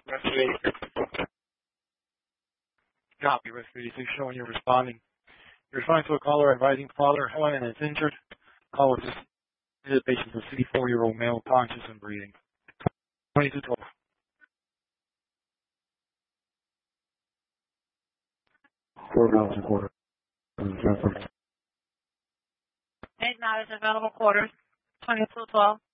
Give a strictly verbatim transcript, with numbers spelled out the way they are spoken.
Copy, Rescue eighty-six showing you're responding. You're responding to a caller advising father Helen is injured. Call was the patient, a sixty-four-year-old male, conscious and breathing. twenty-two twelve. Four miles a quarter. Eight miles available quarters. twenty-two twelve.